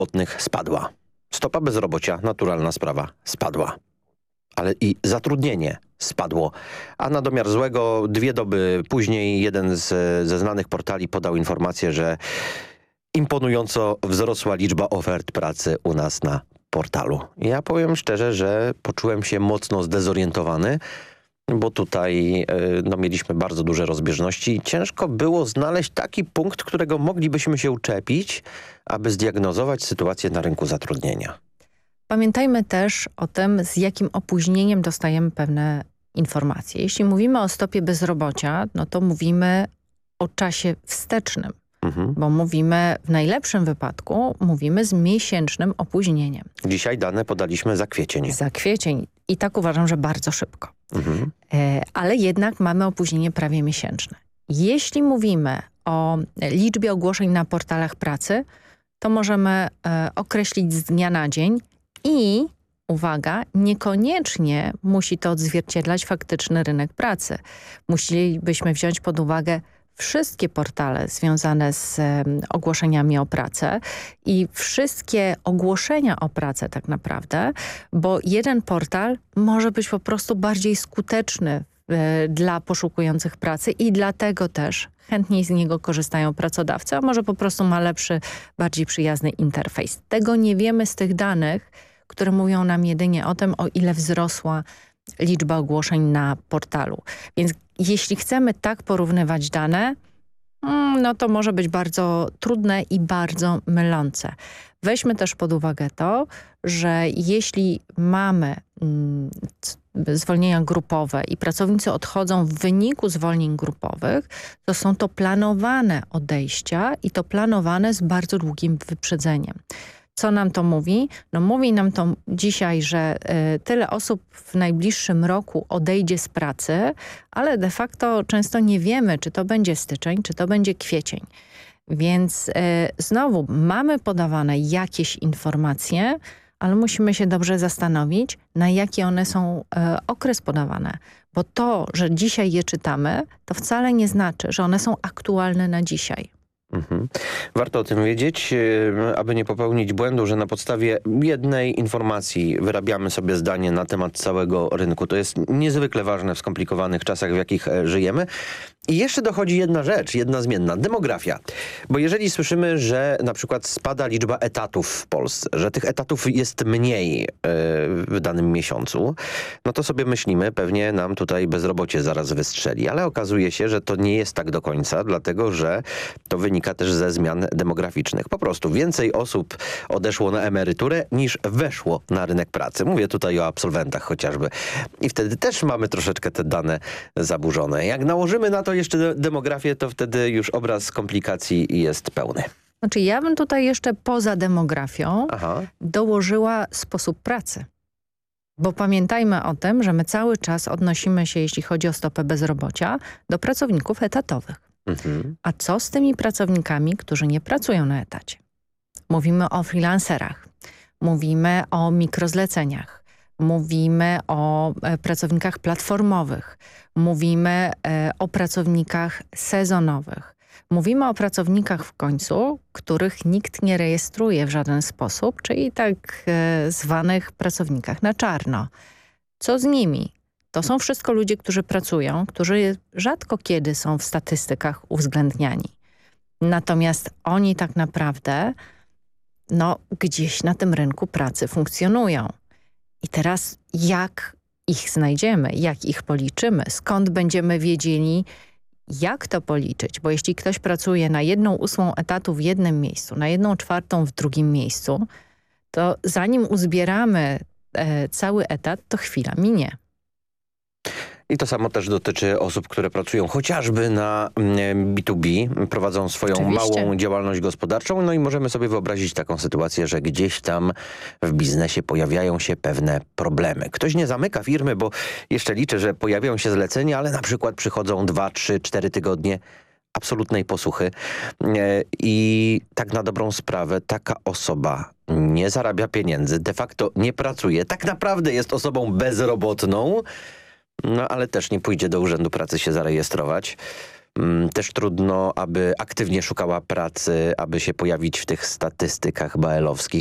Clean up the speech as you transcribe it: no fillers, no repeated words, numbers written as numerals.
bezrobotnych spadła. Stopa bezrobocia, naturalna sprawa, spadła. Ale i zatrudnienie spadło. A na domiar złego 2 doby później jeden ze znanych portali podał informację, że imponująco wzrosła liczba ofert pracy u nas na portalu. Ja powiem szczerze, że poczułem się mocno zdezorientowany, bo tutaj mieliśmy bardzo duże rozbieżności. Ciężko było znaleźć taki punkt, którego moglibyśmy się uczepić, aby zdiagnozować sytuację na rynku zatrudnienia. Pamiętajmy też o tym, z jakim opóźnieniem dostajemy pewne informacje. Jeśli mówimy o stopie bezrobocia, no to mówimy o czasie wstecznym, bo mówimy w najlepszym wypadku, mówimy z miesięcznym opóźnieniem. Dzisiaj dane podaliśmy za kwiecień. Za kwiecień i tak uważam, że bardzo szybko. Ale jednak mamy opóźnienie prawie miesięczne. Jeśli mówimy o liczbie ogłoszeń na portalach pracy, to możemy określić z dnia na dzień i, uwaga, niekoniecznie musi to odzwierciedlać faktyczny rynek pracy. Musielibyśmy wziąć pod uwagę wszystkie portale związane z ogłoszeniami o pracę i wszystkie ogłoszenia o pracę tak naprawdę, bo jeden portal może być po prostu bardziej skuteczny dla poszukujących pracy i dlatego też chętniej z niego korzystają pracodawcy, a może po prostu ma lepszy, bardziej przyjazny interfejs. Tego nie wiemy z tych danych, które mówią nam jedynie o tym, o ile wzrosła liczba ogłoszeń na portalu. Więc jeśli chcemy tak porównywać dane, no to może być bardzo trudne i bardzo mylące. Weźmy też pod uwagę to, że jeśli mamy zwolnienia grupowe i pracownicy odchodzą w wyniku zwolnień grupowych, to są to planowane odejścia i to planowane z bardzo długim wyprzedzeniem. Co nam to mówi? No mówi nam to dzisiaj, że tyle osób w najbliższym roku odejdzie z pracy, ale de facto często nie wiemy, czy to będzie styczeń, czy to będzie kwiecień. Więc znowu mamy podawane jakieś informacje, ale musimy się dobrze zastanowić, na jaki one są okres podawane. Bo to, że dzisiaj je czytamy, to wcale nie znaczy, że one są aktualne na dzisiaj. Warto o tym wiedzieć, aby nie popełnić błędu, że na podstawie jednej informacji wyrabiamy sobie zdanie na temat całego rynku. To jest niezwykle ważne w skomplikowanych czasach, w jakich żyjemy. I jeszcze dochodzi jedna rzecz, jedna zmienna, demografia. Bo jeżeli słyszymy, że na przykład spada liczba etatów w Polsce, że tych etatów jest mniej w danym miesiącu, no to sobie myślimy, pewnie nam tutaj bezrobocie zaraz wystrzeli. Ale okazuje się, że to nie jest tak do końca, dlatego że to wynika też ze zmian demograficznych. Po prostu więcej osób odeszło na emeryturę niż weszło na rynek pracy. Mówię tutaj o absolwentach chociażby. I wtedy też mamy troszeczkę te dane zaburzone. Jak nałożymy na to jeszcze demografię, to wtedy już obraz komplikacji jest pełny. Znaczy ja bym tutaj jeszcze poza demografią dołożyła sposób pracy. Bo pamiętajmy o tym, że my cały czas odnosimy się, jeśli chodzi o stopę bezrobocia, do pracowników etatowych. A co z tymi pracownikami, którzy nie pracują na etacie? Mówimy o freelancerach, mówimy o mikrozleceniach, mówimy o pracownikach platformowych, mówimy o pracownikach sezonowych. Mówimy o pracownikach w końcu, których nikt nie rejestruje w żaden sposób, czyli tak zwanych pracownikach na czarno. Co z nimi? To są wszystko ludzie, którzy pracują, którzy rzadko kiedy są w statystykach uwzględniani. Natomiast oni tak naprawdę gdzieś na tym rynku pracy funkcjonują. I teraz jak ich znajdziemy, jak ich policzymy, skąd będziemy wiedzieli, jak to policzyć? Bo jeśli ktoś pracuje na 1/8 etatu w jednym miejscu, na 1/4 w drugim miejscu, to zanim uzbieramy cały etat, to chwila minie. I to samo też dotyczy osób, które pracują chociażby na B2B, prowadzą swoją małą działalność gospodarczą. No i możemy sobie wyobrazić taką sytuację, że gdzieś tam w biznesie pojawiają się pewne problemy. Ktoś nie zamyka firmy, bo jeszcze liczy, że pojawią się zlecenia, ale na przykład przychodzą 2, 3, 4 tygodnie absolutnej posłuchy. I tak na dobrą sprawę taka osoba nie zarabia pieniędzy, de facto nie pracuje, tak naprawdę jest osobą bezrobotną, no ale też nie pójdzie do Urzędu Pracy się zarejestrować. Też trudno, aby aktywnie szukała pracy, aby się pojawić w tych statystykach BL-owskich.